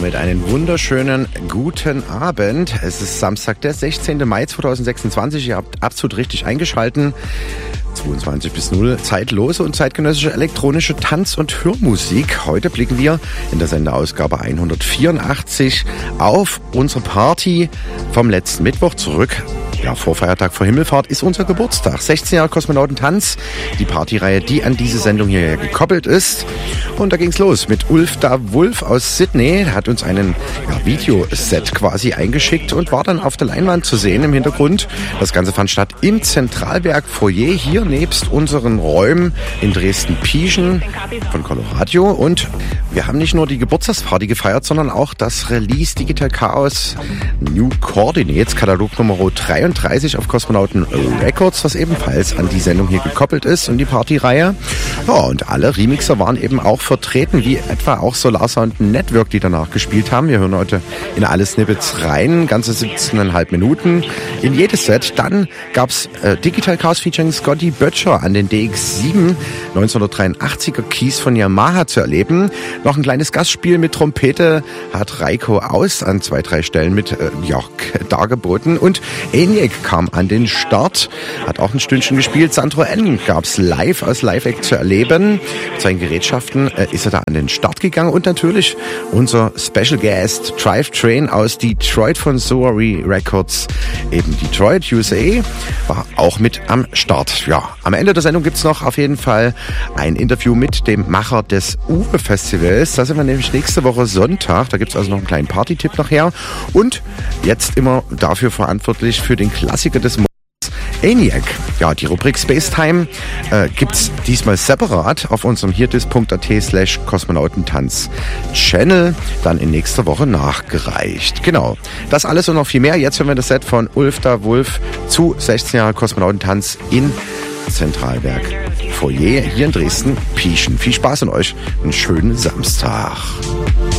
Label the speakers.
Speaker 1: damit einen wunderschönen guten Abend. Es ist Samstag, der 16. Mai 2026. Ihr habt absolut richtig eingeschalten. 22 bis 0, zeitlose und zeitgenössische elektronische Tanz- und Hörmusik. Heute blicken wir in der Sendeausgabe 184 auf unsere Party vom letzten Mittwoch zurück. Ja, vor Feiertag, vor Himmelfahrt ist unser Geburtstag. 16 Jahre Kosmonautentanz, die Partyreihe, die an diese Sendung hier gekoppelt ist. Und da ging's los mit Ulf da Wolf aus Sydney. Er hat uns einen Videoset quasi eingeschickt und war dann auf der Leinwand zu sehen im Hintergrund. Das Ganze fand statt im Zentralwerk Foyer, hier nebst unseren Räumen in Dresden-Pieschen von Colorado. Und wir haben nicht nur die Geburtstagsparty gefeiert, sondern auch das Release Digital Chaos New Coordinates, Katalog Nummer 33 auf Kosmonauten Records, was ebenfalls an die Sendung hier gekoppelt ist und die Partyreihe. Ja, und alle Remixer waren eben auch vertreten, wie etwa auch Solar Sound Network, die danach gespielt haben. Wir hören heute in alle Snippets rein, ganze 17,5 Minuten in jedes Set. Dann gab's Digital Chaos featuring Scotty Böttcher an den DX7 1983er Keys von Yamaha zu erleben. Noch ein kleines Gastspiel mit Trompete hat Reiko Aus an 2-3 Stellen mit dargeboten. Und ENIAC kam an den Start, hat auch ein Stündchen gespielt. Sandro N gab's live als Live-Act zu erleben. Mit seinen Gerätschaften ist er da an den Start gegangen. Und natürlich unser Special Guest Drive Train aus Detroit von Zoary Records, eben Detroit, USA, war auch mit am Start. Ja, am Ende der Sendung gibt's noch auf jeden Fall ein Interview mit dem Macher des Uwe-Festivals. Da sind wir nämlich nächste Woche Sonntag. Da gibt's also noch einen kleinen Party-Tipp nachher. Und jetzt immer dafür verantwortlich für den Klassiker des Monats, ENIAC. Ja, die Rubrik Spacetime gibt's diesmal separat auf unserem hierdis.at/Kosmonautentanz-Channel, dann in nächster Woche nachgereicht. Genau, das alles und noch viel mehr. Jetzt hören wir das Set von Ulf da Wolf zu 16 Jahre Kosmonautentanz in Zentralwerk Foyer hier in Dresden-Pieschen. Viel Spaß an euch, einen schönen Samstag.